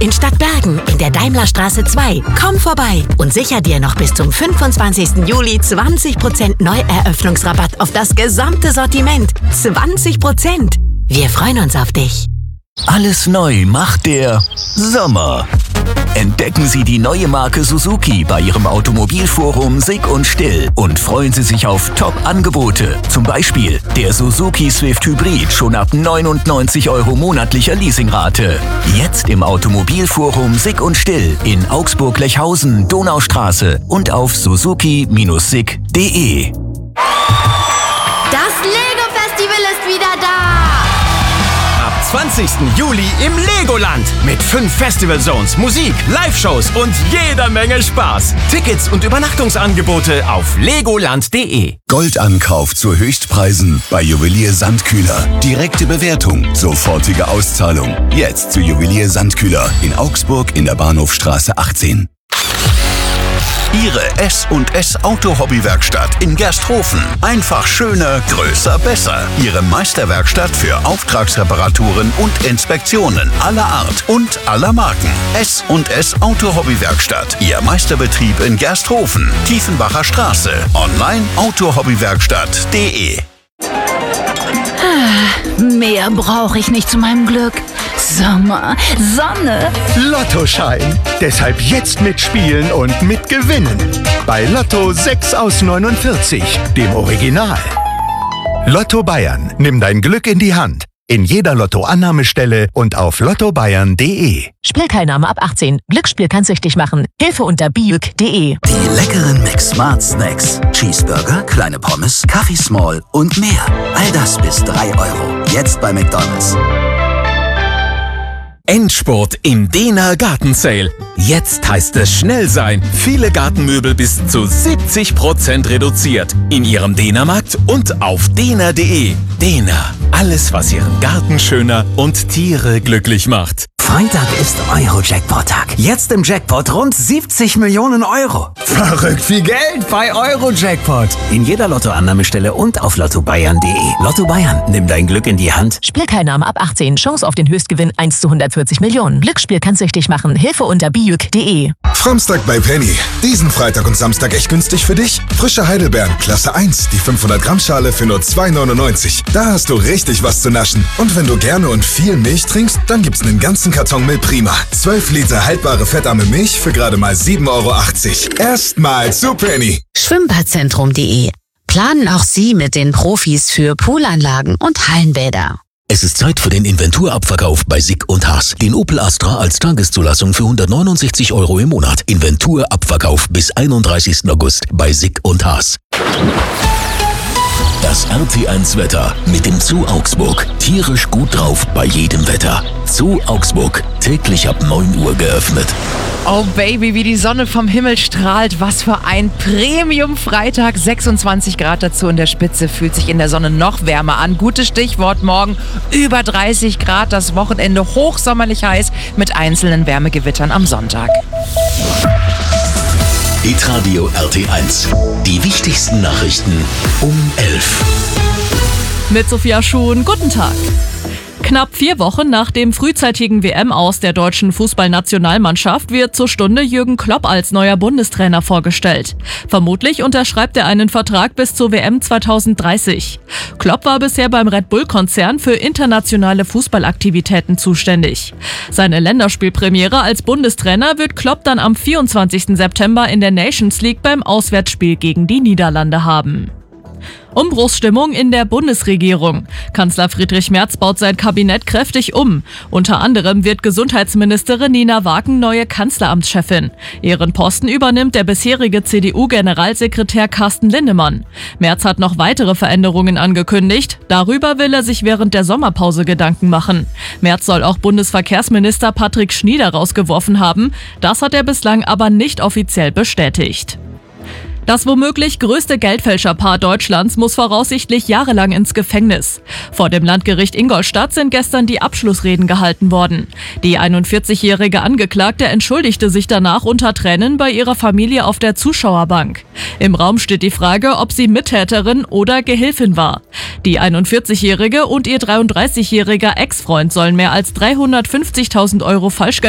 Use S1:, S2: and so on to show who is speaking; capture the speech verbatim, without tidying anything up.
S1: in Stadtbergen in der Daimlerstraße zwei. Komm vorbei und sicher dir noch bis zum fünfundzwanzigsten Juli zwanzig Prozent Neueröffnungsrabatt auf das gesamte Sortiment. zwanzig Prozent. Wir freuen uns auf dich.
S2: Alles neu macht der Sommer. Entdecken Sie die neue Marke Suzuki bei Ihrem Automobilforum Sick und Still und freuen Sie sich auf Top-Angebote. Zum Beispiel der Suzuki Swift Hybrid schon ab neunundneunzig Euro monatlicher Leasingrate. Jetzt im Automobilforum Sick und Still in Augsburg-Lechhausen, Donaustraße und auf suzuki Bindestrich sick punkt de.
S3: Das Lego-Festival ist wieder da!
S4: Ab zwanzigsten Juli im Legoland mit fünf Festival Zones, Musik, Live-Shows und jeder Menge Spaß. Tickets und Übernachtungsangebote auf legoland punkt de.
S5: Goldankauf zu Höchstpreisen bei Juwelier Sandkühler. Direkte Bewertung, sofortige Auszahlung. Jetzt zu Juwelier Sandkühler in Augsburg in der Bahnhofstraße achtzehn. Ihre S und S Auto-Hobby-Werkstatt in Gersthofen. Einfach schöner, größer, besser. Ihre Meisterwerkstatt für Auftragsreparaturen und Inspektionen aller Art und aller Marken. S und S Auto-Hobby-Werkstatt. Ihr Meisterbetrieb in Gersthofen. Tiefenbacher Straße. Online autohobbywerkstatt punkt de.
S6: Mehr brauche ich nicht zu meinem Glück. Sommer, Sonne.
S7: Lottoschein. Deshalb jetzt mitspielen und mitgewinnen. Bei Lotto sechs aus neunundvierzig, dem Original. Lotto Bayern. Nimm dein Glück in die Hand. In jeder Lotto-Annahmestelle und auf lotto bayern punkt de.
S1: Spielteilnahme ab achtzehn. Glücksspiel kann süchtig machen. Hilfe unter biuk punkt de.
S8: Die leckeren Mix Smart Snacks. Cheeseburger, kleine Pommes, Kaffee Small und mehr. All das bis drei Euro. Jetzt bei McDonald's.
S4: Endspurt im Dehner Garten Sale. Jetzt heißt es schnell sein. Viele Gartenmöbel bis zu siebzig Prozent reduziert. In Ihrem Dehnermarkt und auf dehner punkt de. Dehner. Alles, was Ihren Garten schöner und Tiere glücklich macht.
S8: Freitag ist Euro-Jackpot-Tag. Jetzt im Jackpot rund siebzig Millionen Euro.
S9: Verrückt viel Geld bei Euro-Jackpot.
S8: In jeder Lottoannahmestelle und auf lotto bayern punkt de. Lotto Bayern, nimm dein Glück in die Hand.
S1: Spielteilnahme ab achtzehn. Chance auf den Höchstgewinn eins zu hundertvierzig Millionen. Glücksspiel kann süchtig machen. Hilfe unter biuk punkt de.
S10: Framstag bei Penny. Diesen Freitag und Samstag echt günstig für dich? Frische Heidelbeeren, Klasse eins, die fünfhundert Gramm Schale für nur zwei neunundneunzig. Da hast du richtig was zu naschen. Und wenn du gerne und viel Milch trinkst, dann gibt's einen ganzen Karton Milch Prima. zwölf Liter haltbare fettarme Milch für gerade mal sieben Euro achtzig. Erstmal zu Penny.
S6: Schwimmbadzentrum punkt de. Planen auch Sie mit den Profis für Poolanlagen und Hallenbäder.
S2: Es ist Zeit für den Inventurabverkauf bei Sick und Haas. Den Opel Astra als Tageszulassung für hundertneunundsechzig Euro im Monat. Inventurabverkauf bis einunddreißigsten August bei Sick und Haas. Das R T eins Wetter mit dem Zoo Augsburg. Tierisch gut drauf bei jedem Wetter. Zoo Augsburg, täglich ab neun Uhr geöffnet.
S11: Oh Baby, wie die Sonne vom Himmel strahlt. Was für ein Premium-Freitag. sechsundzwanzig Grad dazu in der Spitze. Fühlt sich in der Sonne noch wärmer an. Gutes Stichwort morgen. Über dreißig Grad. Das Wochenende hochsommerlich heiß mit einzelnen Wärmegewittern am Sonntag.
S2: Hitradio R T eins. Die wichtigsten Nachrichten um elf.
S12: Mit Sophia Schuhn, guten Tag. Knapp vier Wochen nach dem frühzeitigen W M-Aus der deutschen Fußballnationalmannschaft wird zur Stunde Jürgen Klopp als neuer Bundestrainer vorgestellt. Vermutlich unterschreibt er einen Vertrag bis zur W M zweitausenddreißig. Klopp war bisher beim Red Bull-Konzern für internationale Fußballaktivitäten zuständig. Seine Länderspielpremiere als Bundestrainer wird Klopp dann am vierundzwanzigsten September in der Nations League beim Auswärtsspiel gegen die Niederlande haben. Umbruchsstimmung in der Bundesregierung. Kanzler Friedrich Merz baut sein Kabinett kräftig um. Unter anderem wird Gesundheitsministerin Nina Wagen neue Kanzleramtschefin. Ihren Posten übernimmt der bisherige C D U-Generalsekretär Carsten Linnemann. Merz hat noch weitere Veränderungen angekündigt. Darüber will er sich während der Sommerpause Gedanken machen. Merz soll auch Bundesverkehrsminister Patrick Schnieder rausgeworfen haben. Das hat er bislang aber nicht offiziell bestätigt. Das womöglich größte Geldfälscherpaar Deutschlands muss voraussichtlich jahrelang ins Gefängnis. Vor dem Landgericht Ingolstadt sind gestern die Abschlussreden gehalten worden. Die einundvierzigjährige Angeklagte entschuldigte sich danach unter Tränen bei ihrer Familie auf der Zuschauerbank. Im Raum steht die Frage, ob sie Mittäterin oder Gehilfin war. Die einundvierzigjährige und ihr dreiunddreißigjähriger Ex-Freund sollen mehr als dreihundertfünfzigtausend Euro Falschgeld